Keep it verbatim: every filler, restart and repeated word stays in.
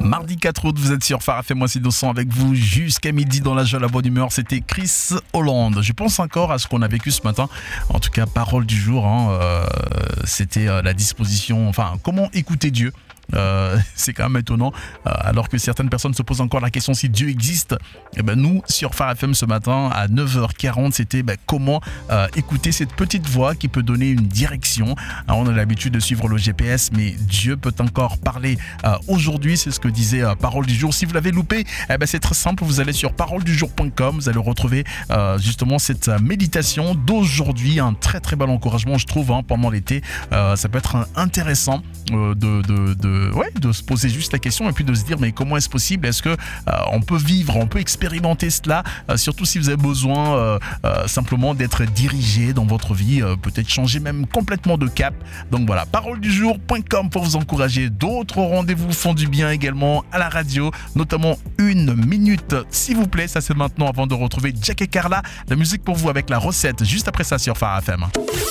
Mardi quatre août, vous êtes sur Phare F M, moi c'est deux cents avec vous jusqu'à midi dans la joie, la bonne humeur. C'était Chris Hollande. Je pense encore à ce qu'on a vécu ce matin. En tout cas, parole du jour, hein, euh, c'était euh, la disposition, enfin, comment écouter Dieu. Euh, c'est quand même étonnant, euh, alors que certaines personnes se posent encore la question si Dieu existe. Et ben nous, sur Phare F M ce matin à neuf heures quarante, c'était ben, comment euh, écouter cette petite voix qui peut donner une direction. Alors, on a l'habitude de suivre le G P S, mais Dieu peut encore parler euh, aujourd'hui. C'est ce que disait euh, Parole du jour. Si vous l'avez loupé, eh ben, c'est très simple. Vous allez sur parole du jour point com. Vous allez retrouver euh, justement cette euh, méditation d'aujourd'hui. Un très très bel encouragement, je trouve, hein, pendant l'été. Euh, ça peut être euh, intéressant euh, de, de, de Ouais, de se poser juste la question et puis de se dire mais comment est-ce possible, est-ce que euh, on peut vivre, on peut expérimenter cela, euh, surtout si vous avez besoin euh, euh, simplement d'être dirigé dans votre vie, euh, peut-être changer même complètement de cap. Donc voilà, parole du jour point com pour vous encourager. D'autres rendez-vous font du bien également à la radio, notamment une minute s'il vous plaît. Ça c'est maintenant avant de retrouver Jack et Carla, la musique pour vous avec la recette juste après ça sur Phare F M.